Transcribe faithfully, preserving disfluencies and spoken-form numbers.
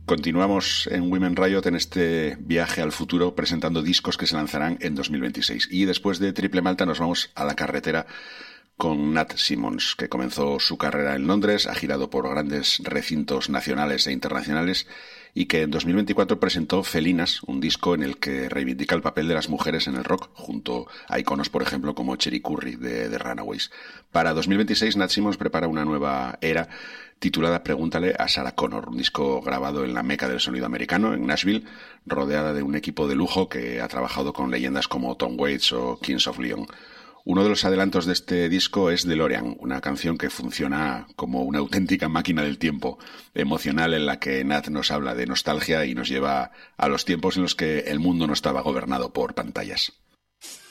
Continuamos en Women Riot en este viaje al futuro presentando discos que se lanzarán en dos mil veintiséis. Y después de Triple Malta nos vamos a la carretera con Nat Simmons, que comenzó su carrera en Londres, ha girado por grandes recintos nacionales e internacionales y que en dos mil veinticuatro presentó Felinas, un disco en el que reivindica el papel de las mujeres en el rock, junto a iconos, por ejemplo, como Cherie Currie de The Runaways. Para dos mil veintiséis, Nat Simmons prepara una nueva era titulada Pregúntale a Sarah Connor, un disco grabado en la meca del sonido americano, en Nashville, rodeada de un equipo de lujo que ha trabajado con leyendas como Tom Waits o Kings of Leon. Uno de los adelantos de este disco es DeLorean, una canción que funciona como una auténtica máquina del tiempo emocional en la que Nat nos habla de nostalgia y nos lleva a los tiempos en los que el mundo no estaba gobernado por pantallas.